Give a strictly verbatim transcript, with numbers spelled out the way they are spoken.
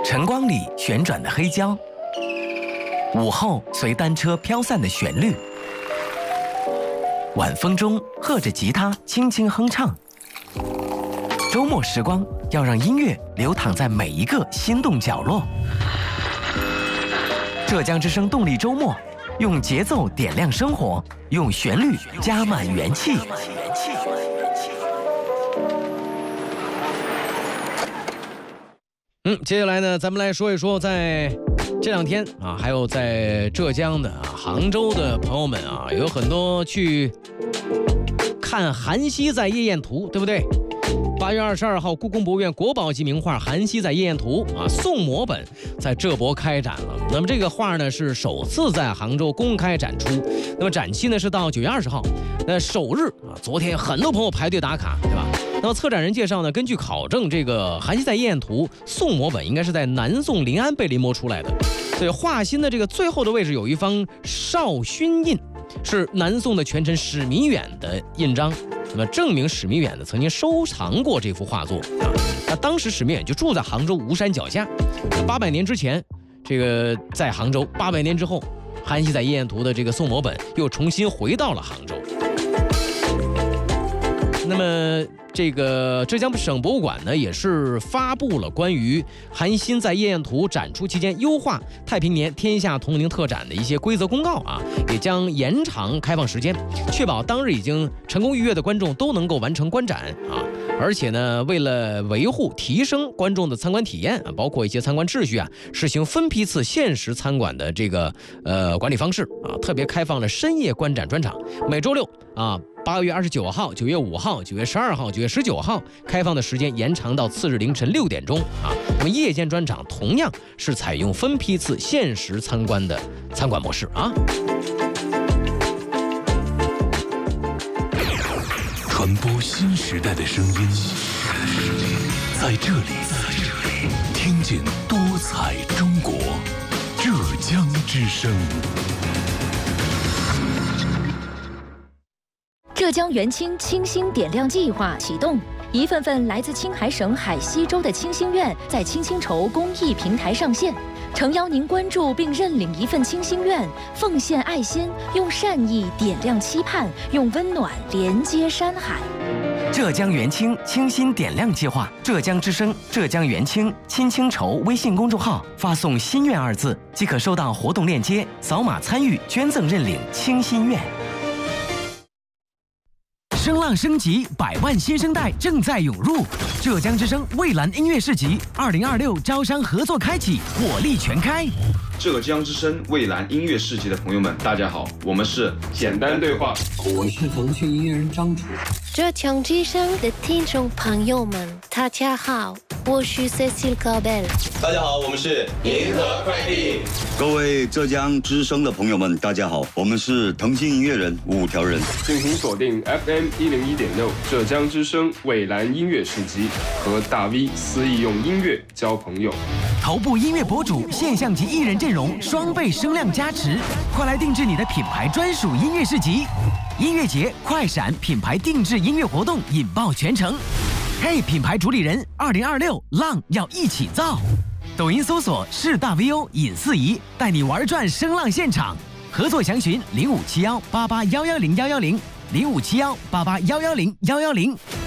晨光里旋转的黑胶，午后随单车飘散的旋律，晚风中和着吉他轻轻哼唱。周末时光要让音乐流淌在每一个心动角落。浙江之声动力周末，用节奏点亮生活，用旋律加满元气。 嗯，接下来呢，咱们来说一说，在这两天啊，还有在浙江的、啊、杭州的朋友们啊，有很多去看韩熙载夜宴图，对不对？八月二十二号，故宫博物院国宝级名画《韩熙载夜宴图》啊，宋摹本在浙博开展了。那么这个画呢是首次在杭州公开展出，那么展期呢是到九月二十号。那首日啊，昨天很多朋友排队打卡，对吧？那么策展人介绍呢，根据考证，这个《韩熙载夜宴图》宋摹本应该是在南宋临安被临摹出来的。对，画心的这个最后的位置有一方少勋印，是南宋的权臣史弥远的印章。那么证明史弥远呢曾经收藏过这幅画作啊。那当时史弥远就住在杭州吴山脚下。八百年之前，这个在杭州；八百年之后，《韩熙载夜宴图》的这个宋摹本又重新回到了杭州。那么这个浙江省博物馆呢，也是发布了关于《韩熙载夜宴图》展出期间优化太平年天下童龄特展的一些规则公告啊，也将延长开放时间，确保当日已经成功预约的观众都能够完成观展啊。而且呢，为了维护、提升观众的参观体验啊，包括一些参观秩序啊，实行分批次限时参观的这个呃管理方式啊，特别开放了深夜观展专场，每周六啊。八月二十九号、九月五号、九月十二号、九月十九号开放的时间延长到次日凌晨六点钟啊。那么夜间专场同样是采用分批次限时参观的参观模式啊。 传播新时代的声音，在这里听见多彩中国，浙江之声。 浙江元清清新点亮计划启动，一份份来自青海省海西州的清心愿在青青筹公益平台上线，诚邀您关注并认领一份清心愿，奉献爱心，用善意点亮期盼，用温暖连接山海。 浙江元清清新点亮计划，浙江之声、浙江元清青青筹微信公众号发送“心愿”二字，即可收到活动链接，扫码参与捐赠认领清心愿。声浪升级，百万新生代正在涌入。浙江之声蔚蓝音乐市集二零二六招商合作开启，火力全开。 浙江之声蔚蓝音乐市集的朋友们，大家好，我们是简单对话， 我是腾讯音乐人张楚。 浙江之声的听众朋友们，大家好，我是 Cecil Cabel。 大家好，我们是银河快递。 各位浙江之声的朋友们，大家好，我们是腾讯音乐人五条人。 敬请锁定 F M 一零一点六浙江之声蔚蓝音乐市集，和大 V 肆意用音乐交朋友。 头部音乐博主、现象级艺人阵容，双倍声量加持，快来定制你的品牌专属音乐市集。音乐节快闪品牌定制音乐活动引爆全城。嘿，品牌主理人，二零二六浪要一起造。抖音搜索是大 V O 尹四仪，带你玩转声浪现场。合作详询零五七幺八八幺幺零幺幺零零五七幺八八幺幺零幺幺零。